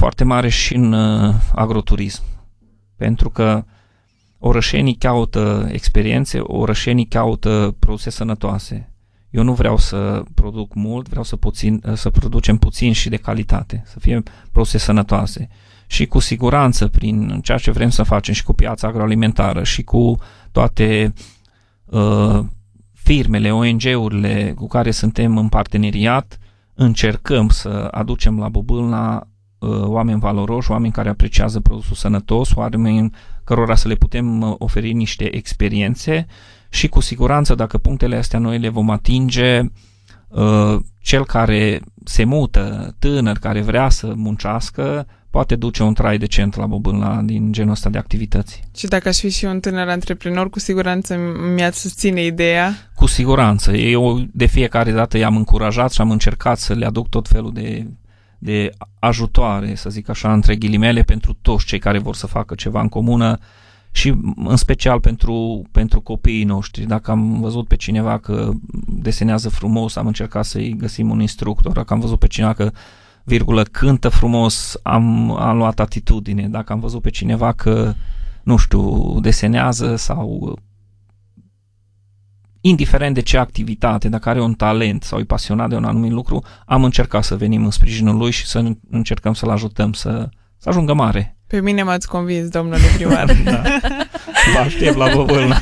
foarte mare și în agroturism, pentru că orășenii caută experiențe, orășenii caută produse sănătoase. Eu nu vreau să produc mult, vreau să producem puțin și de calitate, să fie produse sănătoase. Și cu siguranță, prin ceea ce vrem să facem și cu piața agroalimentară și cu toate firmele, ONG-urile cu care suntem în parteneriat, încercăm să aducem la Bobâlna oameni valoroși, oameni care apreciază produsul sănătos, oameni cărora să le putem oferi niște experiențe și cu siguranță dacă punctele astea noi le vom atinge, cel care se mută, tânăr, care vrea să muncească, poate duce un trai decent la Bobâlna din genul ăsta de activități. Și dacă aș fi și eu un tânăr antreprenor, cu siguranță mi-ați susține ideea? Cu siguranță. Eu de fiecare dată i-am încurajat și am încercat să le aduc tot felul de ajutoare, să zic așa, între ghilimele, pentru toți cei care vor să facă ceva în comună și în special pentru copiii noștri. Dacă am văzut pe cineva că desenează frumos, am încercat să-i găsim un instructor. Dacă am văzut pe cineva că cântă frumos, am luat atitudine. Dacă am văzut pe cineva că, nu știu, desenează sau indiferent de ce activitate, dacă are un talent sau e pasionat de un anumit lucru, am încercat să venim în sprijinul lui și să încercăm să-l ajutăm să ajungă mare. Pe mine m-ați convins, domnule primar. Da. Vă aștept la Bobâlna.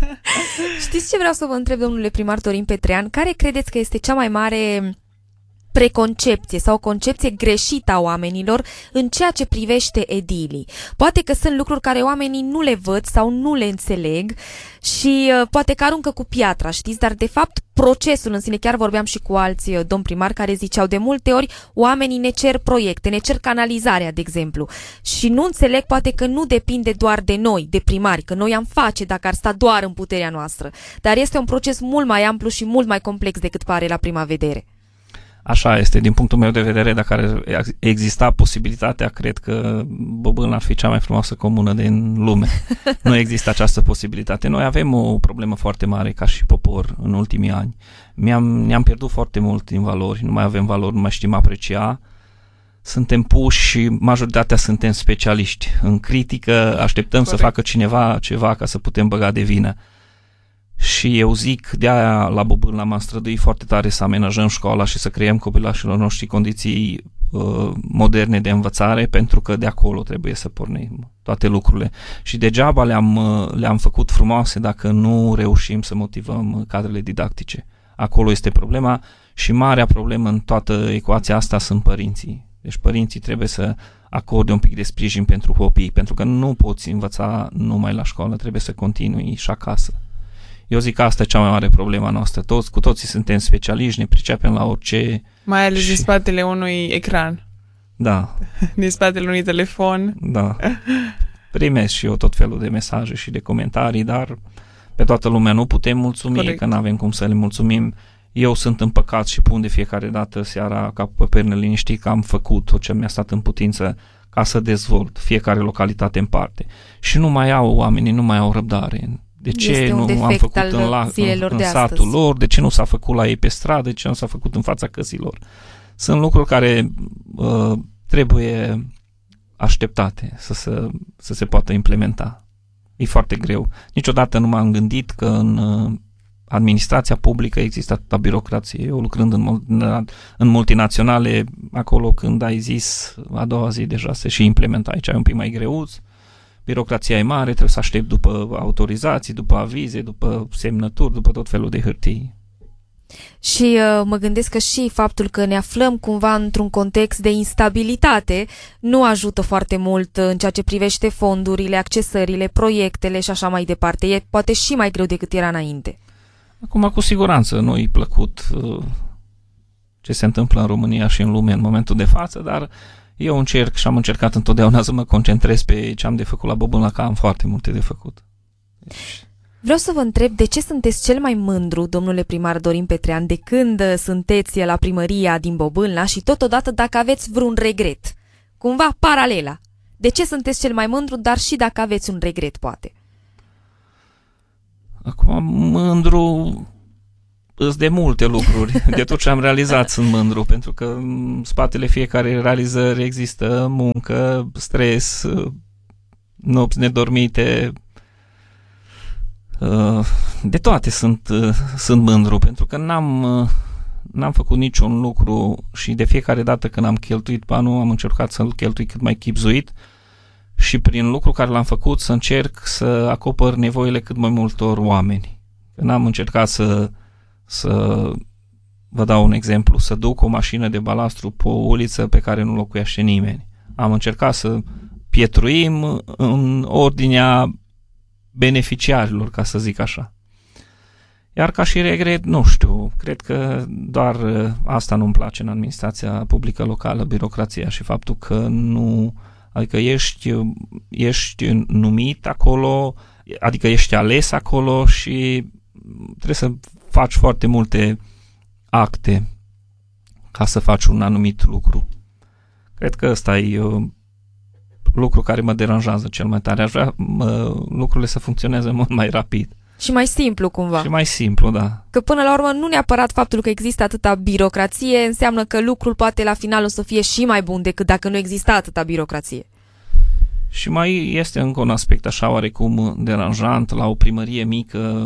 Știți ce vreau să vă întreb, domnule primar Dorin Petrean? Care credeți că este cea mai mare preconcepție sau concepție greșită a oamenilor în ceea ce privește edilii? Poate că sunt lucruri care oamenii nu le văd sau nu le înțeleg și poate că aruncă cu piatra, știți? Dar de fapt procesul în sine, chiar vorbeam și cu alți domni primari care ziceau de multe ori oamenii ne cer proiecte, ne cer canalizarea, de exemplu, și nu înțeleg poate că nu depinde doar de noi, de primari, că noi am face dacă ar sta doar în puterea noastră, dar este un proces mult mai amplu și mult mai complex decât pare la prima vedere. Așa este, din punctul meu de vedere, dacă ar exista posibilitatea, cred că Bobâlna ar fi cea mai frumoasă comună din lume. Nu există această posibilitate. Noi avem o problemă foarte mare ca și popor în ultimii ani. Ne-am pierdut foarte mult din valori, nu mai avem valori, nu mai știm aprecia. Suntem puși și majoritatea suntem specialiști. În critică așteptăm să facă cineva ceva ca să putem băga de vină. Și eu zic, de-aia la Bobâlna m-am străduit foarte tare să amenajăm școala și să creăm copilașilor noștri condiții moderne de învățare, pentru că de acolo trebuie să pornim toate lucrurile. Și degeaba le-am făcut frumoase dacă nu reușim să motivăm cadrele didactice. Acolo este problema și marea problemă în toată ecuația asta sunt părinții. Deci părinții trebuie să acorde un pic de sprijin pentru copii, pentru că nu poți învăța numai la școală, trebuie să continui și acasă. Eu zic că asta e cea mai mare problemă noastră. Cu toții suntem specialiști, ne pricepem la orice. Mai ales din spatele unui ecran. Da. Din spatele unui telefon. Da. Primesc și eu tot felul de mesaje și de comentarii, dar pe toată lumea nu putem mulțumi, corect, că nu avem cum să le mulțumim. Eu sunt împăcat și pun de fiecare dată seara capul pe pernă liniștit că am făcut tot ce mi-a stat în putință ca să dezvolt fiecare localitate în parte. Și oamenii nu mai au răbdare. De ce nu am făcut în satul lor? De ce nu s-a făcut la ei pe stradă? De ce nu s-a făcut în fața căsilor? Sunt lucruri care trebuie așteptate să se poată implementa. E foarte greu. Niciodată nu m-am gândit că în administrația publică există atâta birocrație. Eu lucrând în multinaționale, acolo când ai zis, a doua zi deja se și implementa. Aici e un pic mai greuț. Birocrația e mare, trebuie să aștept după autorizații, după avize, după semnături, după tot felul de hârtii. Și mă gândesc că și faptul că ne aflăm cumva într-un context de instabilitate nu ajută foarte mult în ceea ce privește fondurile, accesările, proiectele și așa mai departe. E poate și mai greu decât era înainte. Acum, cu siguranță, nu-i plăcut ce se întâmplă în România și în lume în momentul de față, dar eu încerc și am încercat întotdeauna să mă concentrez pe ce am de făcut la Bobâlna, că am foarte multe de făcut. Vreau să vă întreb de ce sunteți cel mai mândru, domnule primar Dorin Petrean, de când sunteți la primăria din Bobâlna și totodată dacă aveți vreun regret. Cumva paralela. De ce sunteți cel mai mândru, dar și dacă aveți un regret, poate. Acum, mândru Îs de multe lucruri. De tot ce am realizat sunt mândru, pentru că în spatele fiecare realizări există muncă, stres, nopți nedormite, de toate sunt mândru, pentru că n-am făcut niciun lucru și de fiecare dată când am cheltuit banul, am încercat să-l cheltui cât mai chibzuit și prin lucru care l-am făcut să încerc să acopăr nevoile cât mai multor oameni. N-am încercat să vă dau un exemplu, să duc o mașină de balastru pe o uliță pe care nu locuiește nimeni. Am încercat să pietruim în ordinea beneficiarilor, ca să zic așa. Iar ca și regret, nu știu, cred că doar asta nu-mi place în administrația publică locală, birocrația și faptul că nu, adică ești numit acolo, adică ești ales acolo și trebuie să faci foarte multe acte ca să faci un anumit lucru. Cred că ăsta e lucru care mă deranjează cel mai tare. Aș vrea lucrurile să funcționeze mult mai rapid. Și mai simplu cumva. Și mai simplu, da. Că până la urmă nu neapărat faptul că există atâta birocrație înseamnă că lucrul poate la final o să fie și mai bun decât dacă nu exista atâta birocrație. Și mai este încă un aspect așa oarecum deranjant la o primărie mică,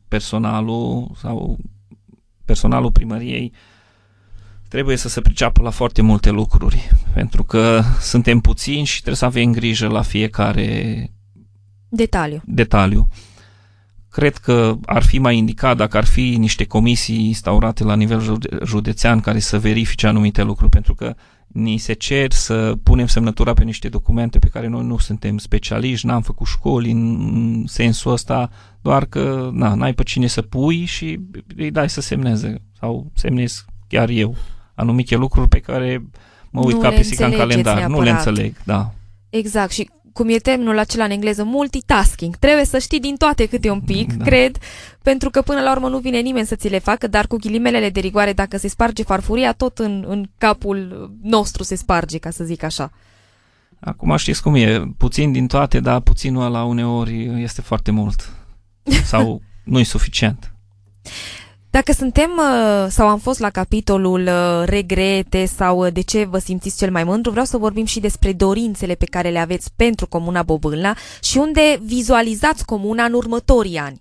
personalul primăriei trebuie să se priceapă la foarte multe lucruri, pentru că suntem puțini și trebuie să avem grijă la fiecare detaliu. Cred că ar fi mai indicat dacă ar fi niște comisii instaurate la nivel județean care să verifice anumite lucruri, pentru că ni se cer să punem semnătura pe niște documente pe care noi nu suntem specialiști, n-am făcut școli în sensul ăsta, doar că n-ai pe cine să pui și îi dai să semneze sau semnez chiar eu anumite lucruri pe care mă uit ca pisica în calendar. Neapărat. Nu le înțeleg, da. Exact, și cum e termenul acela în engleză, multitasking. Trebuie să știi din toate câte un pic, da. Cred, pentru că până la urmă nu vine nimeni să ți le facă, dar cu ghilimelele de rigoare, dacă se sparge farfuria, tot în capul nostru se sparge, ca să zic așa. Acum știți cum e, puțin din toate, dar puținul ăla uneori este foarte mult. Sau nu e suficient. Dacă suntem sau am fost la capitolul regrete sau de ce vă simțiți cel mai mândru, vreau să vorbim și despre dorințele pe care le aveți pentru Comuna Bobâlna și unde vizualizați Comuna în următorii ani.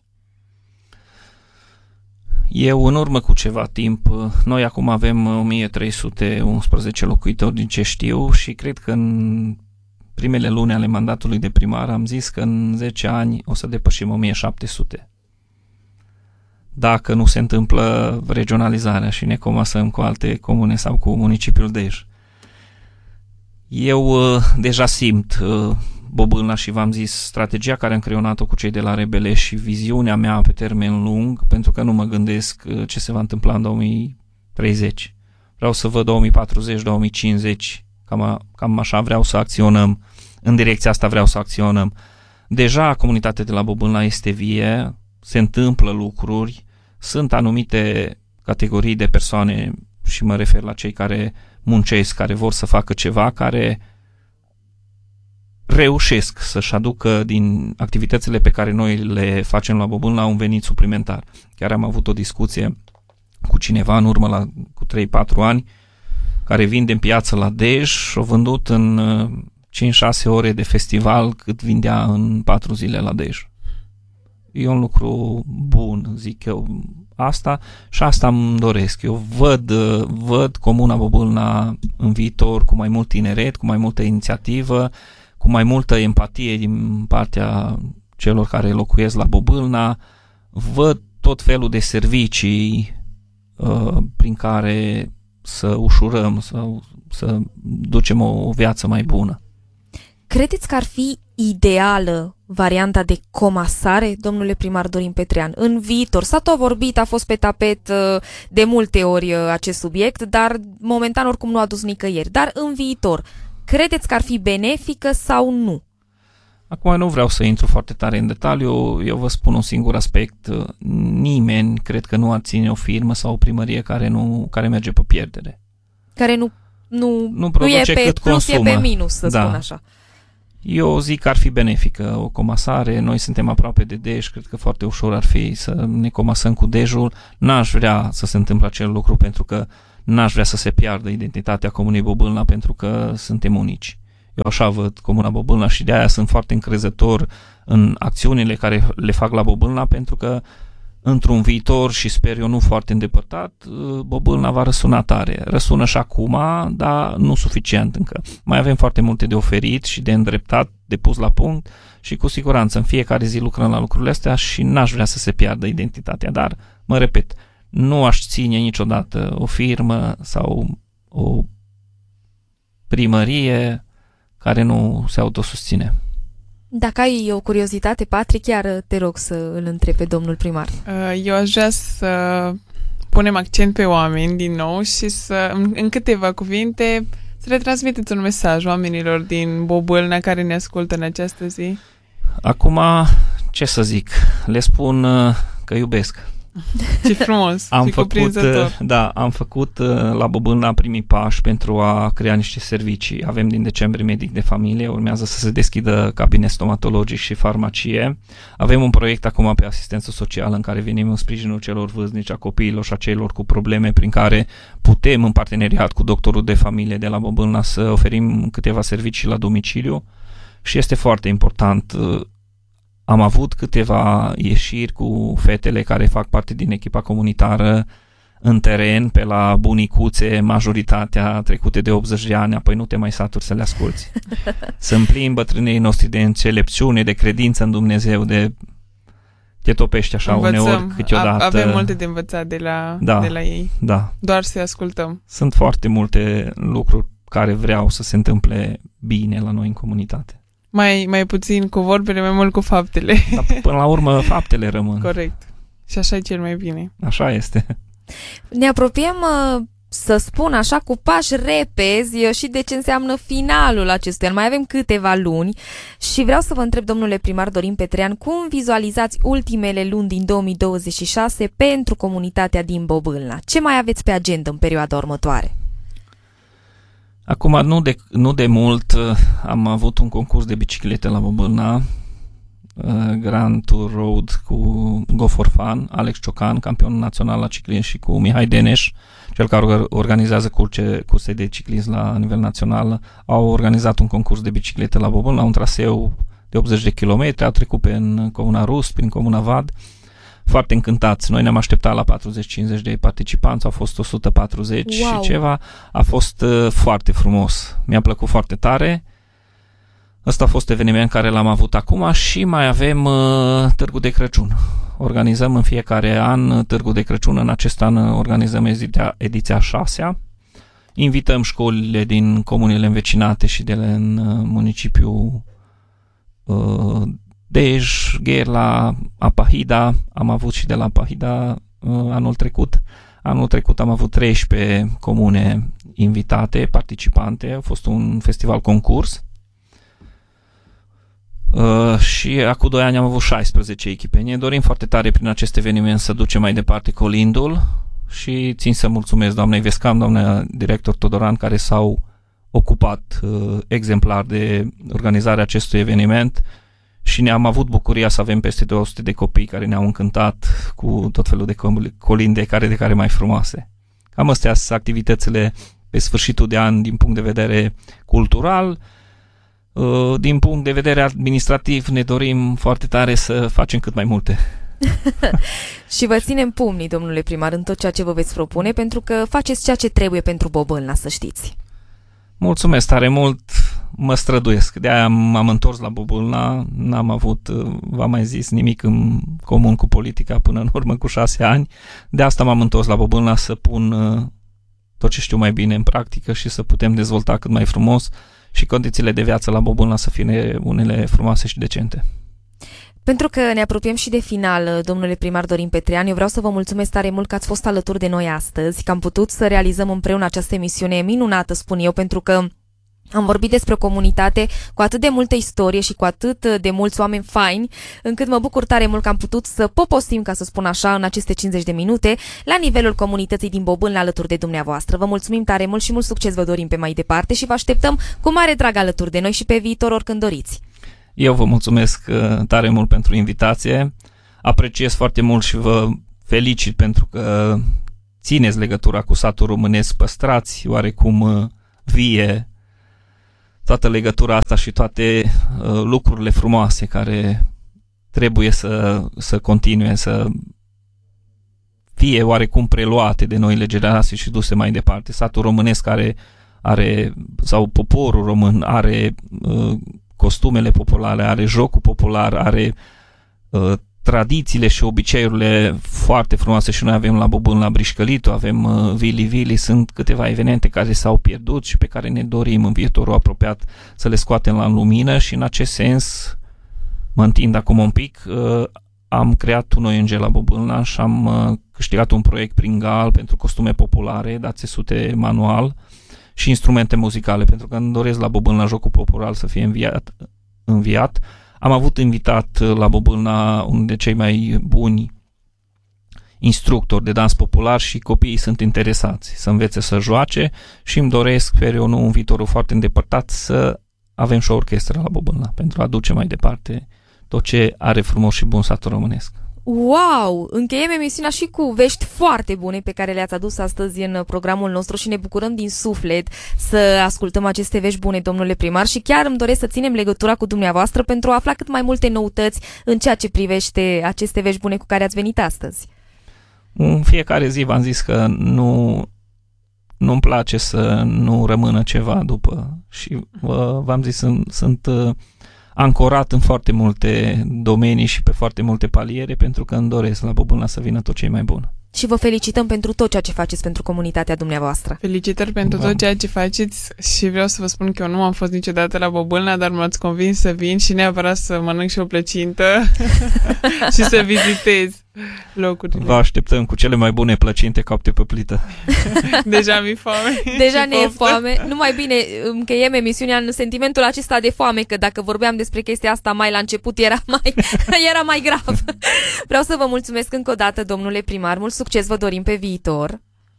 Eu în urmă cu ceva timp, noi acum avem 1311 locuitori din ce știu și cred că în primele luni ale mandatului de primar am zis că în 10 ani o să depășim 1700. Dacă nu se întâmplă regionalizarea și ne comasăm cu alte comune sau cu municipiul Dej. Eu deja simt Bobâlna și v-am zis strategia care am creionat-o cu cei de la Rebele și viziunea mea pe termen lung, pentru că nu mă gândesc ce se va întâmpla în 2030. Vreau să văd 2040-2050, cam așa vreau să acționăm, în direcția asta vreau să acționăm. Deja comunitatea de la Bobâlna este vie, se întâmplă lucruri, sunt anumite categorii de persoane și mă refer la cei care muncesc, care vor să facă ceva, care reușesc să-și aducă din activitățile pe care noi le facem la Bobâlna un venit suplimentar. Chiar am avut o discuție cu cineva în urmă cu 3-4 ani care vinde în piață la Dej și au vândut în 5-6 ore de festival cât vindea în 4 zile la Dej. E un lucru bun, zic eu, asta și asta îmi doresc. Eu văd Comuna Bobâlna în viitor cu mai mult tineret, cu mai multă inițiativă, cu mai multă empatie din partea celor care locuiesc la Bobâlna. Văd tot felul de servicii prin care să ușurăm, să ducem o viață mai bună. Credeți că ar fi ideală varianta de comasare, domnule primar Dorin Petrean, în viitor? S-a tot vorbit, a fost pe tapet de multe ori acest subiect, dar momentan oricum nu a dus nicăieri. Dar în viitor, credeți că ar fi benefică sau nu? Acum nu vreau să intru foarte tare în detaliu, eu vă spun un singur aspect. Nimeni cred că nu ar ține o firmă sau o primărie care merge pe pierdere. Care nu produce e pe cât plus, consumă. e pe minus, să spun așa. Eu zic că ar fi benefică o comasare, noi suntem aproape de Dej, cred că foarte ușor ar fi să ne comasăm cu Dejul. N-aș vrea să se întâmple acel lucru pentru că n-aș vrea să se piardă identitatea Comunei Bobâlna pentru că suntem unici. Eu așa văd Comuna Bobâlna și de aia sunt foarte încrezător în acțiunile care le fac la Bobâlna pentru că într-un viitor și sper eu nu foarte îndepărtat, Bobâlna va răsuna tare. Răsună și acum, dar nu suficient încă. Mai avem foarte multe de oferit și de îndreptat, de pus la punct și cu siguranță în fiecare zi lucrăm la lucrurile astea și n-aș vrea să se piardă identitatea, dar, mă repet, nu aș ține niciodată o firmă sau o primărie care nu se autosusține. Dacă ai o curiozitate, Patrick, chiar te rog să îl întrebi pe domnul primar. Eu aș vrea să punem accent pe oameni din nou și să, în câteva cuvinte, să le transmiteți un mesaj oamenilor din Bobâlna care ne ascultă în această zi. Acum, ce să zic? Le spun că iubesc. Ce frumos și cuprinzător. Am făcut la Bobâlna primii pași pentru a crea niște servicii. Avem din decembrie medic de familie, urmează să se deschidă cabinet stomatologic și farmacie. Avem un proiect acum pe asistență socială în care venim în sprijinul celor vârstnici, a copiilor și a celor cu probleme prin care putem în parteneriat cu doctorul de familie de la Bobâlna să oferim câteva servicii la domiciliu și este foarte important. Am avut câteva ieșiri cu fetele care fac parte din echipa comunitară în teren, pe la bunicuțe, majoritatea trecute de 80 de ani, apoi nu te mai saturi să le asculți. Sunt plini bătrânii noștri de înțelepciune, de credință în Dumnezeu, te topești așa uneori câteodată. Avem multe de învățat de la ei. Da. Doar să-i ascultăm. Sunt foarte multe lucruri care vreau să se întâmple bine la noi în comunitate. Mai puțin cu vorbele, mai mult cu faptele. Dar până la urmă faptele rămân. Corect. Și așa e cel mai bine. Așa este. Ne apropiem, să spun așa, cu pași repezi și de ce înseamnă finalul acestui an. Mai avem câteva luni și vreau să vă întreb, domnule primar Dorin Petrean, cum vizualizați ultimele luni din 2026 pentru comunitatea din Bobâlna? Ce mai aveți pe agenda în perioada următoare? Acum, nu de mult, am avut un concurs de biciclete la Bobâlna, Grand Tour Road cu Go for Fun, Alex Ciocan, campionul național la ciclism, și cu Mihai Deneș, cel care organizează curse de ciclism la nivel național, au organizat un concurs de biciclete la Bobâlna, un traseu de 80 de kilometri, au trecut prin Comuna Rus, prin Comuna Vad. Foarte încântați. Noi ne-am așteptat la 40-50 de participanți, au fost 140 wow. și ceva. A fost foarte frumos. Mi-a plăcut foarte tare. Ăsta a fost eveniment care l-am avut acum și mai avem Târgul de Crăciun. Organizăm în fiecare an Târgul de Crăciun. În acest an organizăm ediția 6-a. Invităm școlile din comunele învecinate și de în municipiul Dej, Gherla, Apahida, am avut și de la Apahida anul trecut. Anul trecut am avut 13 comune invitate, participante, a fost un festival concurs. Și acum 2 ani am avut 16 echipe. Ne dorim foarte tare prin acest eveniment să ducem mai departe colindul și țin să mulțumesc doamnei Vescam, doamna director Todoran, care s-au ocupat exemplar de organizarea acestui eveniment. Și ne-am avut bucuria să avem peste 200 de copii care ne-au încântat cu tot felul de colinde de care mai frumoase. Cam astea sunt activitățile pe sfârșitul de an din punct de vedere cultural. Din punct de vedere administrativ ne dorim foarte tare să facem cât mai multe. Și vă ținem pumnii, domnule primar, în tot ceea ce vă veți propune, pentru că faceți ceea ce trebuie pentru Bobâlna, să știți. Mulțumesc tare mult, mă străduiesc. De-aia m-am întors la Bobâlna, n-am avut, v-am mai zis, nimic în comun cu politica până în urmă cu 6 ani. De asta m-am întors la Bobâlna să pun tot ce știu mai bine în practică și să putem dezvolta cât mai frumos și condițiile de viață la Bobâlna să fie unele frumoase și decente. Pentru că ne apropiem și de final, domnule primar Dorin Petrean, eu vreau să vă mulțumesc tare mult că ați fost alături de noi astăzi, că am putut să realizăm împreună această emisiune minunată, spun eu, pentru că Am vorbit despre o comunitate cu atât de multă istorie și cu atât de mulți oameni faini, încât mă bucur tare mult că am putut să poposim, ca să spun așa, în aceste 50 de minute, la nivelul comunității din Bobâlna alături de dumneavoastră. Vă mulțumim tare mult și mult succes vă dorim pe mai departe și vă așteptăm cu mare drag alături de noi și pe viitor oricând doriți. Eu vă mulțumesc tare mult pentru invitație, apreciez foarte mult și vă felicit pentru că țineți legătura cu satul românesc, păstrați oarecum vie toată legătura asta și toate lucrurile frumoase care trebuie să continue, să fie oarecum preluate de noile generații și duse mai departe. Satul românesc are sau poporul român are costumele populare, are jocul popular, are tradițiile și obiceiurile foarte frumoase și noi avem la Bobâlna Brișcălitu, avem Vili Vili, sunt câteva evenimente care s-au pierdut și pe care ne dorim în viitorul apropiat să le scoatem la lumină și în acest sens, mă întind acum un pic, am creat un ONG la Bobâlna și am câștigat un proiect prin GAL pentru costume populare, dat țesute manual și instrumente muzicale, pentru că îmi doresc la Bobâlna jocul popular să fie înviat. Am avut invitat la Bobâlna unul dintre cei mai buni instructori de dans popular și copiii sunt interesați să învețe să joace și îmi doresc, sper eu, nu în viitorul foarte îndepărtat, să avem și o orchestră la Bobâlna pentru a duce mai departe tot ce are frumos și bun satul românesc. Wow! Încheiem emisiunea și cu vești foarte bune pe care le-ați adus astăzi în programul nostru și ne bucurăm din suflet să ascultăm aceste vești bune, domnule primar, și chiar îmi doresc să ținem legătura cu dumneavoastră pentru a afla cât mai multe noutăți în ceea ce privește aceste vești bune cu care ați venit astăzi. În fiecare zi v-am zis că nu-mi place să nu rămână ceva după și v-am zis, sunt ancorat în foarte multe domenii și pe foarte multe paliere pentru că îmi doresc la Bobâlna să vină tot ce e mai bun. Și vă felicităm pentru tot ceea ce faceți pentru comunitatea dumneavoastră. Felicitări pentru tot ceea ce faceți și vreau să vă spun că eu nu am fost niciodată la Bobâlna, dar m-ați convins să vin și neapărat să mănânc și o plăcintă și să vizitez locurile. Vă așteptăm cu cele mai bune plăcinte coapte pe plită. Deja mi-e foame. Deja ne e foame. Numai bine încheiem emisiunea în sentimentul acesta de foame, că dacă vorbeam despre chestia asta mai la început era mai grav. Vreau să vă mulțumesc încă o dată, domnule primar, mult succes vă dorim pe viitor.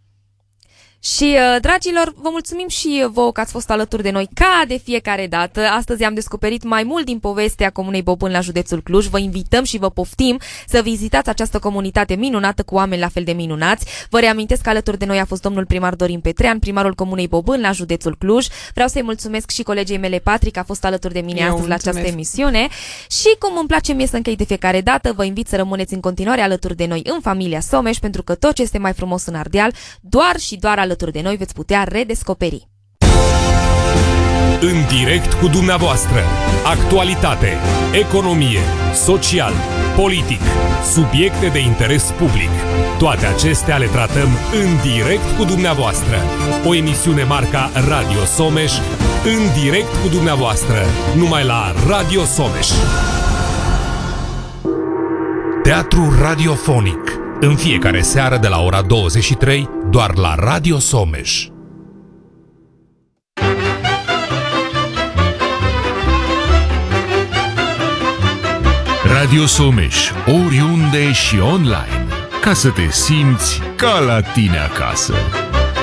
Și, dragilor, vă mulțumim și vouă că ați fost alături de noi ca de fiecare dată. Astăzi am descoperit mai mult din povestea Comunei Bobâlna la județul Cluj. Vă invităm și vă poftim să vizitați această comunitate minunată cu oameni la fel de minunați. Vă reamintesc că alături de noi a fost domnul primar Dorin Petrean, primarul Comunei Bobâlna la județul Cluj. Vreau să-i mulțumesc și colegei mele Patrick, a fost alături de mine astăzi la această emisiune. Și cum îmi place mie să închei de fiecare dată, vă invit să rămâneți în continuare alături de noi în familia Someș, pentru că tot ce este mai frumos în Ardeal, doar și doar alături de noi veți putea redescoperi. În direct cu dumneavoastră. Actualitate, economie, social, politic, subiecte de interes public. Toate acestea le tratăm în direct cu dumneavoastră. O emisiune marca Radio Someș, în direct cu dumneavoastră, numai la Radio Someș. Teatru radiofonic. În fiecare seară de la ora 23, doar la Radio Someș. Radio Someș, oriunde și online, ca să te simți ca la tine acasă.